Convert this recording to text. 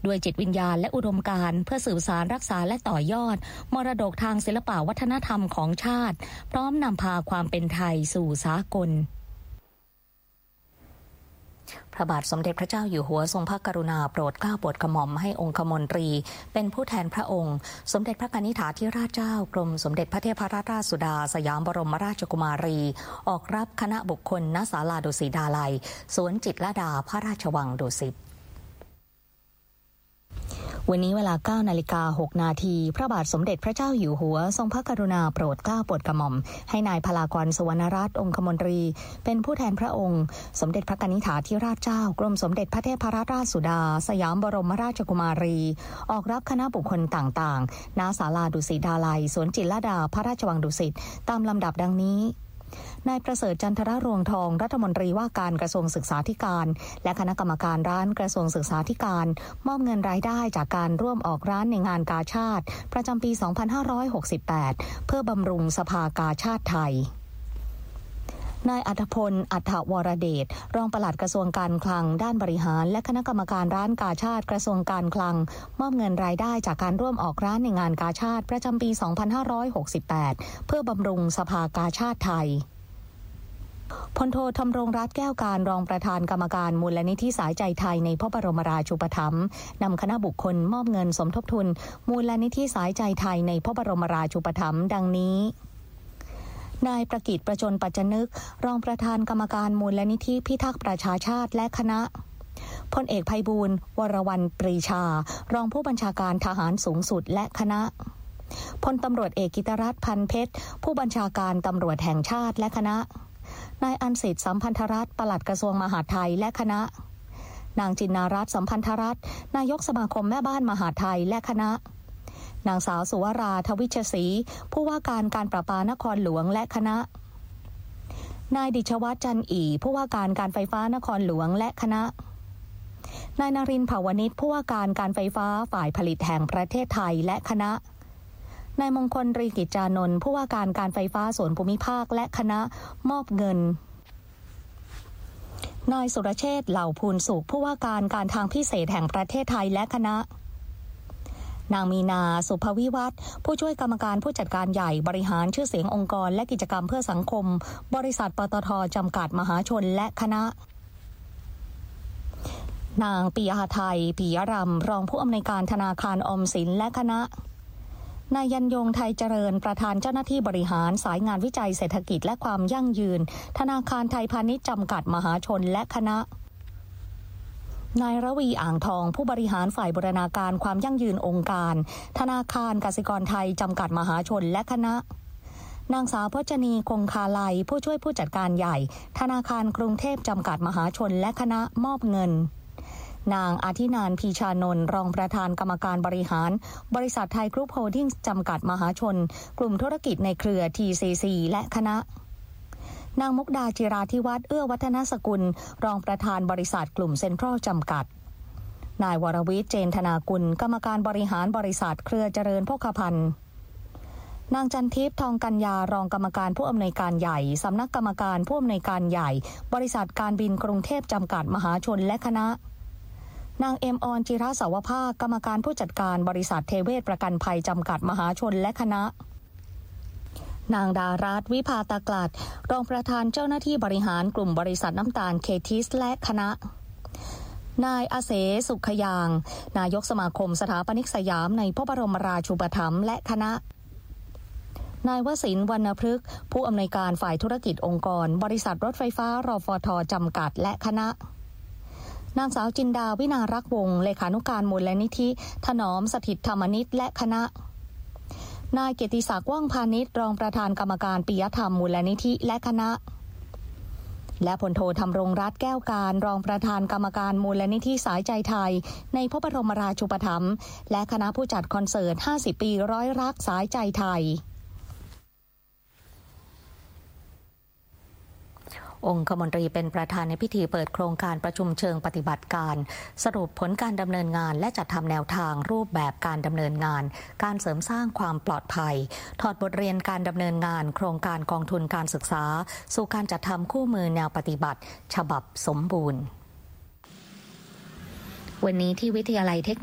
ด้วยจิตวิญญาณและอุดมการณ์เพื่อสืบสานรักษาและต่อยอดมรดกทางศิลปวัฒนธรรมของชาติพร้อมนำพาความเป็นไทยสู่สากลพระบาทสมเด็จพระเจ้าอยู่หัวทรงพระกรุณาโปรดเกล้าโปรดกระหม่อมให้องคมนตรีเป็นผู้แทนพระองค์สมเด็จพระกนิษฐาธิราชเจ้ากรมสมเด็จพระเทพรัตนราชสุดาสยามบรมราชกุมารีออกรับคณะบุคคลณศาลาดุสิตดาลัยสวนจิตรลดาพระราชวังดุสิตวันนี้เวลา 9:06 น.พระบาทสมเด็จพระเจ้าอยู่หัวทรงพระกรุณาโปรดเกล้าโปรดกระหม่อมให้นายพลากร สุวรรณรัตน์องคมนตรีเป็นผู้แทนพระองค์สมเด็จพระกนิษฐาธิราชเจ้ากรมสมเด็จพระเทพรัตนราชสุดาสยามบรมราชกุมารีออกรับคณะบุคคลต่างๆณศาลาดุสิตดาลัยสวนจิตรลดาพระราชวังดุสิตตามลำดับดังนี้นายประเสริฐจันทรรวงทองรัฐมนตรีว่าการกระทรวงศึกษาธิการและคณะกรรมการร้านกระทรวงศึกษาธิการมอบเงินรายได้จากการร่วมออกร้านในงานกาชาดประจำปี 2568 เพื่อบำรุงสภากาชาดไทยนายอัธพล อัฏฐวรเดชรองปลัดกระทรวงการคลังด้านบริหารและคณะกรรมการร้านกาชาดกระทรวงการคลังมอบเงินรายได้จากการร่วมออกร้านในงานกาชาดประจำปี 2568 เพื่อบำรุงสภากาชาดไทยพลโทธำรงรัตน์แก้วการรองประธานกรรมการมูลนิธิสายใจไทยในพระบรมราชูปถัมภ์นำคณะบุคคลมอบเงินสมทบทุนมูลนิธิสายใจไทยในพระบรมราชูปถัมภ์ดังนี้นายประกิตประจนปัจจนึกรองประธานกรรมการมูลนิธิพิทักษ์ประชาชาติและคณะพลเอกไพบูลย์วรวรรณปรีชารองผู้บัญชาการทหารสูงสุดและคณะพลตำรวจเอกกิตรัตน์พันเพชรผู้บัญชาการตำรวจแห่งชาติและคณะนายอันสิทธิ์สัมพันธรัตน์ปลัดกระทรวงมหาดไทยและคณะนางจินนารัตน์สัมพันธรัตน์นายกสมาคมแม่บ้านมหาดไทยและคณะนางสาวสุวราทวิชศรีผู้ว่าการการประปานครหลวงและคณะนายดิษวัฒน์จันอีผู้ว่าการการไฟฟ้านครหลวงและคณะนายนรินทร์ เผ่าวณิชผู้ว่าการการไฟฟ้าฝ่ายผลิตแห่งประเทศไทยและคณะนายมงคล รีกิจจานนท์ผู้ว่าการการไฟฟ้าส่วนภูมิภาคและคณะมอบเงินนายสุรเชษฐ์ เหล่าภูลสุขผู้ว่าการการทางพิเศษแห่งประเทศไทยและคณะนางมีนา สุภวิวัฒน์ผู้ช่วยกรรมการผู้จัดการใหญ่บริหารชื่อเสียงองค์กรและกิจกรรมเพื่อสังคมบริษัทปตท.จำกัดมหาชนและคณะนางปิยะไทย ปิยรำรองผู้อำนวยการธนาคารออมสินและคณะนายยันยงไทยเจริญประธานเจ้าหน้าที่บริหารสายงานวิจัยเศรษฐกิจและความยั่งยืนธนาคารไทยพาณิชย์จำกัดมหาชนและคณะนายระวีอ่างทองผู้บริหารฝ่ายบูรณาการความยั่งยืนองค์การธนาคารกสิกรไทยจำกัดมหาชนและคณะนางสาวพจนีคงคาลัยผู้ช่วยผู้จัดการใหญ่ธนาคารกรุงเทพจำกัดมหาชนและคณะมอบเงินนางอาทินานท์ พีชานนท์รองประธานกรรมการบริหารบริษัทไทยกรุ๊ปโฮลดิ้งส์จำกัดมหาชนกลุ่มธุรกิจในเครือ TCC และคณะนางมุกดาจิราธิวัฒน์เอื้อวัฒนสกุลรองประธานบริษัทกลุ่มเซ็นทรัลจำกัดนายวรวิทย์ เจนธนากุลกรรมการบริหารบริษัทเครือเจริญโภคภัณฑ์นางจันทิพย์ ทองกัญญารองกรรมการผู้อำนวยการใหญ่สำนักกรรมการผู้อำนวยการใหญ่บริษัทการบินกรุงเทพจำกัดมหาชนและคณะนางเอ็มออนจิรสาวภาคกรรมการผู้จัดการบริษัทเทเวศประกันภัยจำกัดมหาชนและคณะนางดารัตน์ วิภาตากลัดรองประธานเจ้าหน้าที่บริหารกลุ่มบริษัทน้ำตาลเคทิสและคณะนายอาเสสุขยางนายกสมาคมสถาปนิกสยามในพระบรมราชูปถัมภ์และคณะนายวศิลป์ วรรณพฤกษ์ผู้อำนวยการฝ่ายธุรกิจองค์กรบริษัทรถไฟฟ้ารฟท.จำกัดและคณะนางสาวจินดาวินารักวงศ์เลขานุการมูลนิธิถนอมสถิตธรรมนิตและคณะนายเกียรติศักดิ์ว่องพาณิชย์รองประธานกรรมการปิยธรรมมูลนิธิและคณะและพลโทธำรงรัตน์แก้วการรองประธานกรรมการมูลนิธิสายใจไทยในพระบรมราชูปถัมภ์และคณะผู้จัดคอนเสิร์ต50 ปีร้อยรักสายใจไทย องคมนตรีเป็นประธานในพิธีเปิดโครงการประชุมเชิงปฏิบัติการสรุปผลการดำเนินงานและจัดทำแนวทางรูปแบบการดำเนินงานการเสริมสร้างความปลอดภัยถอดบทเรียนการดำเนินงานโครงการกองทุนการศึกษาสู่การจัดทำคู่มือแนวปฏิบัติฉบับสมบูรณ์วันนี้ที่วิทยาลัยเทค